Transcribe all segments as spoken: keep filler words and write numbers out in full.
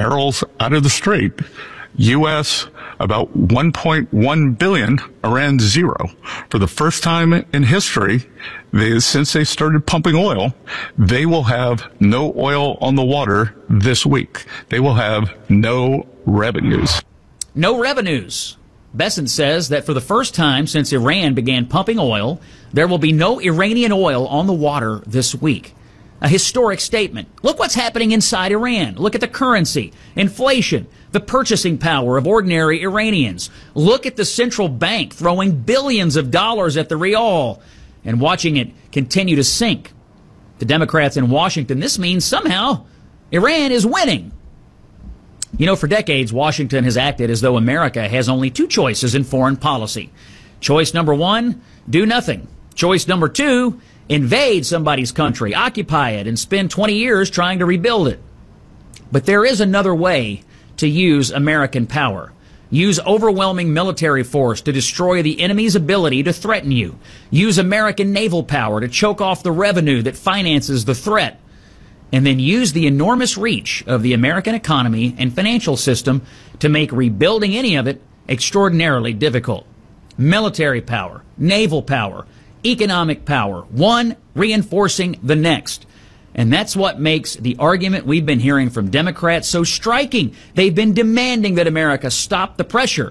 barrels out of the strait. U S about one point one billion, Iran zero. For the first time in history, they, since they started pumping oil, they will have no oil on the water this week. They will have no revenues. No revenues. Bessent says that for the first time since Iran began pumping oil, there will be no Iranian oil on the water this week. A historic statement. Look what's happening inside Iran. Look at the currency, inflation, the purchasing power of ordinary Iranians. Look at the central bank throwing billions of dollars at the rial and watching it continue to sink. To Democrats in Washington, this means somehow Iran is winning. You know, for decades, Washington has acted as though America has only two choices in foreign policy. Choice number one, do nothing. Choice number two, invade somebody's country, occupy it, and spend twenty years trying to rebuild it. But there is another way to use American power. Use overwhelming military force to destroy the enemy's ability to threaten you. Use American naval power to choke off the revenue that finances the threat. And then use the enormous reach of the American economy and financial system to make rebuilding any of it extraordinarily difficult. Military power, naval power, economic power, one reinforcing the next. And that's what makes the argument we've been hearing from Democrats so striking. They've been demanding that America stop the pressure.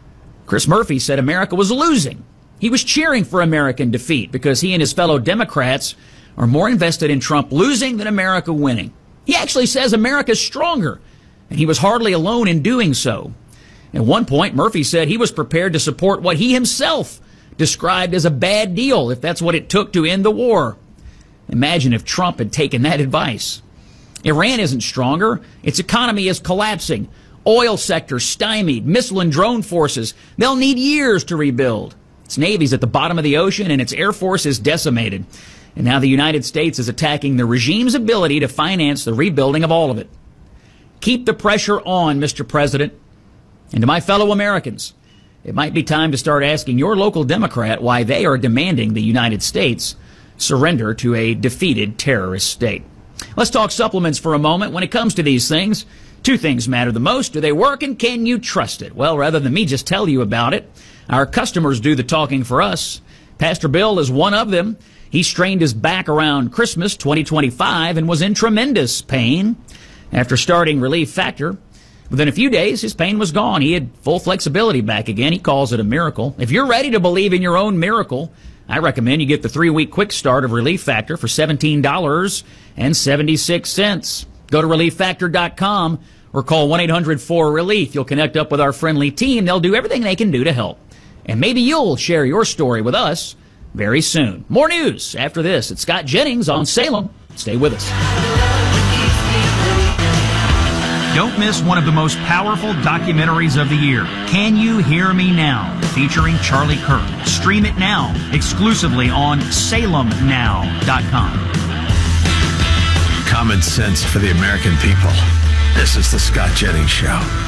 Chris Murphy said America was losing. He was cheering for American defeat because he and his fellow Democrats are more invested in Trump losing than America winning. He actually says America's stronger, and he was hardly alone in doing so. At one point, Murphy said he was prepared to support what he himself described as a bad deal if that's what it took to end the war. Imagine if Trump had taken that advice. Iran isn't stronger. Its economy is collapsing. Oil sector stymied. Missile and drone forces. They'll need years to rebuild. Its navy's at the bottom of the ocean and its air force is decimated. And now the United States is attacking the regime's ability to finance the rebuilding of all of it. Keep the pressure on, Mister President. And to my fellow Americans, it might be time to start asking your local Democrat why they are demanding the United States surrender to a defeated terrorist state. Let's talk supplements for a moment. When it comes to these things, two things matter the most. Do they work and can you trust it? Well, rather than me just tell you about it, our customers do the talking for us. Pastor Bill is one of them. He strained his back around Christmas twenty twenty-five and was in tremendous pain. After starting Relief Factor, within a few days, his pain was gone. He had full flexibility back again. He calls it a miracle. If you're ready to believe in your own miracle, I recommend you get the three-week quick start of Relief Factor for seventeen dollars and seventy-six cents. Go to relief factor dot com or call one eight hundred four relief. You'll connect up with our friendly team. They'll do everything they can do to help. And maybe you'll share your story with us very soon. More news after this. It's Scott Jennings on Salem. Stay with us. Don't miss one of the most powerful documentaries of the year, Can You Hear Me Now? Featuring Charlie Kirk. Stream it now, exclusively on salem now dot com. Common sense for the American people. This is the Scott Jennings Show.